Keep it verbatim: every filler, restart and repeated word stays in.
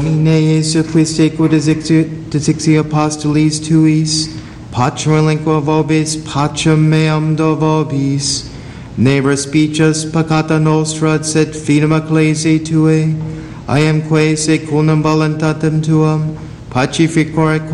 Ne Jesu Christe quod dixi apostolis tuis, pacem lingua vobis, pacem meam do vobis, ne respices peccata nostra, sed fidem ecclesiae Tuae, I am quae secundum voluntatem Tuam, pacificore